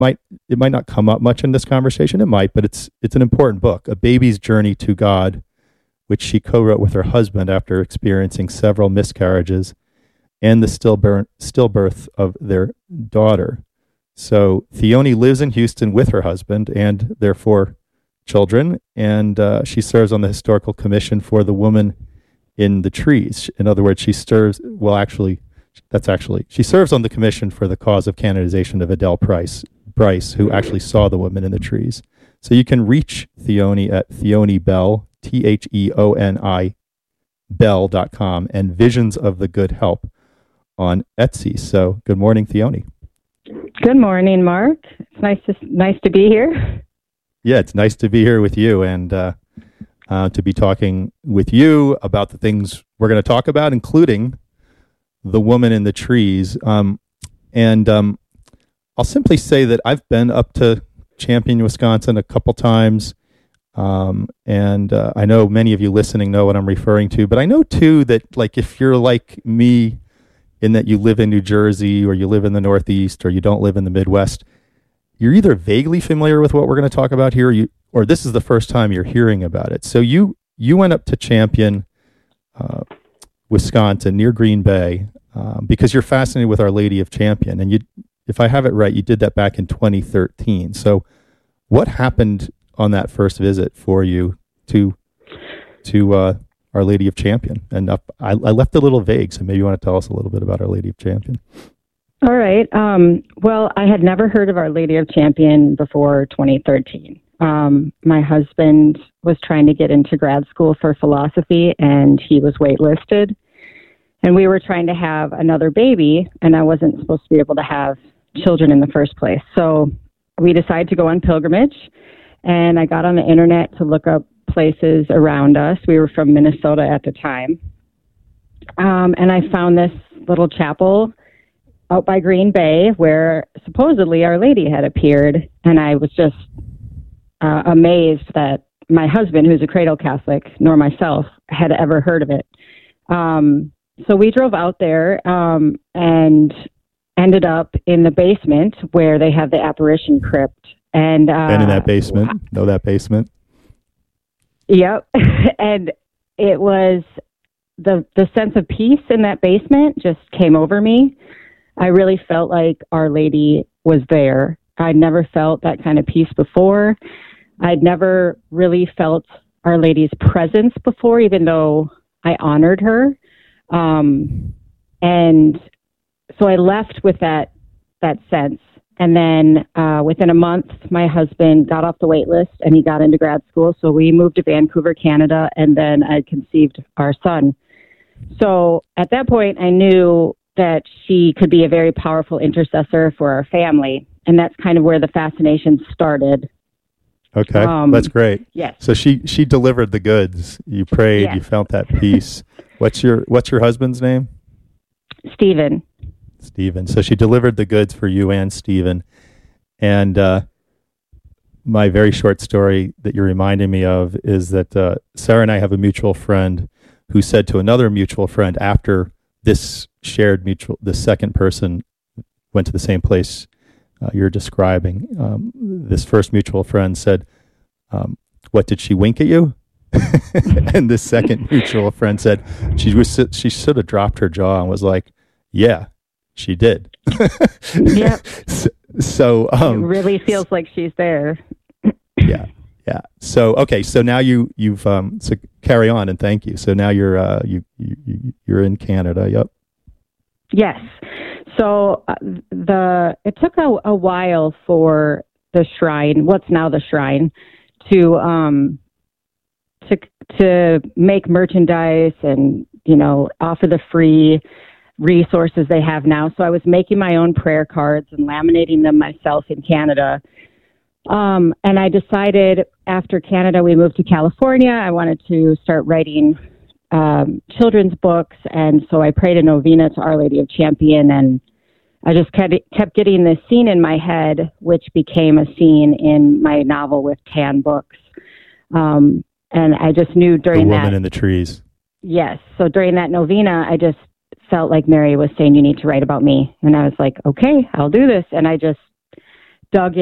might it might not come up much in this conversation. It might, but it's an important book, A Baby's Journey to God, which she co-wrote with her husband after experiencing several miscarriages and the stillbirth of their daughter. So Theoni lives in Houston with her husband and their 4 children, and she serves on the Historical Commission for the Woman in the Trees. In other words, she serves on the commission for the cause of canonization of Adele Bryce, who actually saw the Woman in the Trees. So you can reach Theoni at Theoni Bell, THEONI Bell.com, and Visions of the Good Help on Etsy. So good morning, Theoni. Good morning, Mark. It's nice to be here. Yeah, it's nice to be here with you and to be talking with you about the things we're going to talk about, including the Woman in the Trees. I'll simply say that I've been up to Champion, Wisconsin a couple times, and I know many of you listening know what I'm referring to, but I know too that, like, if you're like me in that you live in New Jersey or you live in the Northeast or you don't live in the Midwest, you're either vaguely familiar with what we're going to talk about here, or this is the first time you're hearing about it. So you went up to Champion, Wisconsin, near Green Bay, because you're fascinated with Our Lady of Champion. And if I have it right, you did that back in 2013. So what happened on that first visit for you to Our Lady of Champion? And I left it a little vague, so maybe you want to tell us a little bit about Our Lady of Champion. All right. Well, I had never heard of Our Lady of Champion before 2013. My husband was trying to get into grad school for philosophy, and he was waitlisted. And we were trying to have another baby, and I wasn't supposed to be able to have children in the first place. So we decided to go on pilgrimage, and I got on the internet to look up places around us. We were from Minnesota at the time. And I found this little chapel out by Green Bay where supposedly Our Lady had appeared. And I was just amazed that my husband, who's a cradle Catholic, nor myself, had ever heard of it. So we drove out there and ended up in the basement where they have the apparition crypt. And been in that basement? Know that basement? Yep. And it was the sense of peace in that basement just came over me. I really felt like Our Lady was there. I'd never felt that kind of peace before. I'd never really felt Our Lady's presence before, even though I honored her. And so I left with that sense. And then within a month, my husband got off the wait list and he got into grad school. So we moved to Vancouver, Canada, and then I conceived our son. So at that point, I knew that she could be a very powerful intercessor for our family. And that's kind of where the fascination started. Okay, that's great. Yes. So she delivered the goods. You prayed, yes. You felt that peace. What's your husband's name? Stephen. So she delivered the goods for you and Stephen. And my very short story that you're reminding me of is that Sarah and I have a mutual friend who said to another mutual friend after this second person went to the same place you're describing. This first mutual friend said, what, did she wink at you? And the second mutual friend said, she sort of dropped her jaw and was like, yeah, she did. Yeah. So it really feels like she's there. Yeah. So okay, so now you've so carry on and thank you. So now you're in Canada. Yep. Yes. So it took a while for the shrine, what's now the shrine, to make merchandise and offer the free resources they have now. So I was making my own prayer cards and laminating them myself in Canada. And I decided after Canada, we moved to California. I wanted to start writing children's books. And so I prayed a novena to Our Lady of Champion. And I just kept getting this scene in my head, which became a scene in my novel with Tan Books. And I just knew during that... The Woman in the Trees. Yes. So during that novena, I just felt like Mary was saying, you need to write about me. And I was like, okay, I'll do this. And I just dug